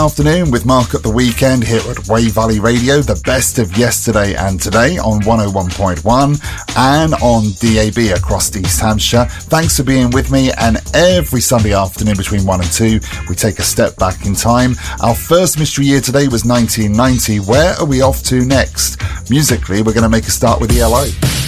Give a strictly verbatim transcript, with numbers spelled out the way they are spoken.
afternoon with Mark at the Weekend here at Wave Valley Radio, the best of yesterday and today on one oh one point one and on D A B across East Hampshire. Thanks for being with me, and every Sunday afternoon between one and two we take a step back in time. Our first mystery year today was nineteen ninety. Where are we off to next? Musically, we're going to make a start with E L O.